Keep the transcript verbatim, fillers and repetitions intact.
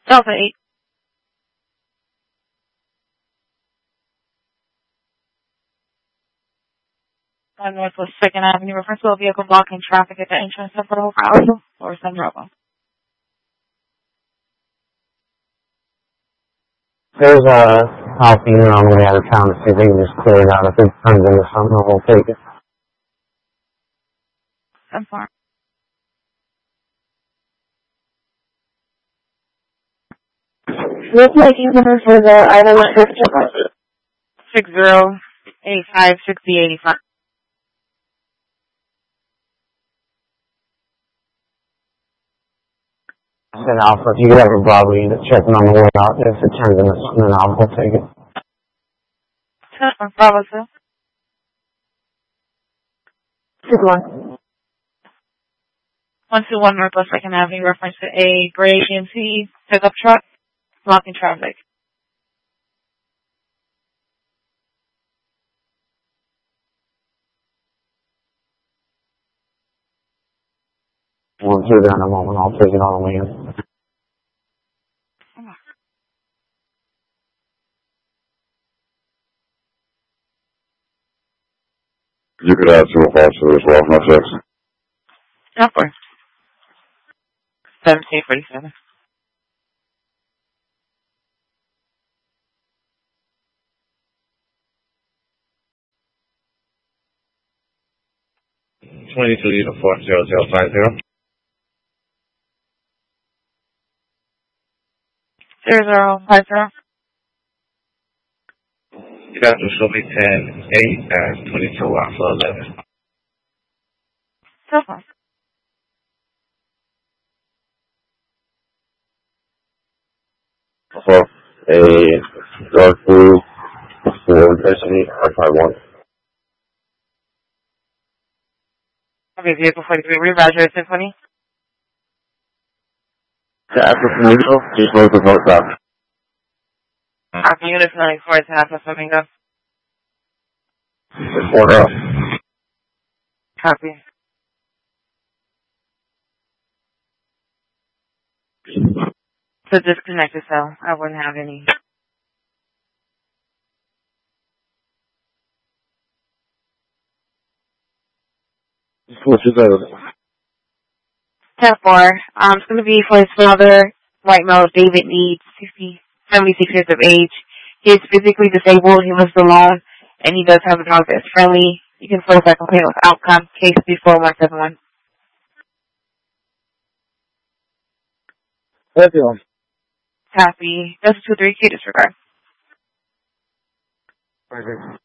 Delta eight. On Northwest second Avenue, reference to a vehicle blocking traffic at the entrance of Federal Route or San Bravo. There's a Alpine on the way out of town to see if they can just clear it out. If it turns into something, we'll take it. I'm sorry. What's my key number for the item at First Department? Six zero eight five sixty eighty five. Then Alpha, if you could have a Bravo unit checking on the way out. If it turns into something, then Alpha will take it. Bravo, sir. six one. one two one Northwest second Avenue, reference to a gray G M C pickup truck blocking traffic. Once you're there in a moment, I'll take it on the way in. You could add to a parcel as well, no six. Of course. seventeen forty-seven. twenty-two uniform zero zero five zero. Zero zero five zero. You got to show me ten eight and twenty-two Alpha eleven. So far. For a dark blue Ford S and E R fifty-one. Okay, vehicle forty-three, Roger, Symphony. To After Flamingo, just load the vote back. Copy, unit ninety-four to Alpha Flamingo. Report up. Copy. So disconnected, so I wouldn't have any. What's your title? ten four. Um, it's going to be for his father, white male, David Needs, sixty, seventy-six years of age. He is physically disabled. He lives alone, and he does have a dog that's friendly. You can close that complaint with outcome, case three four one seven one. Thank you. Copy. That's two three Q disregard. Perfect.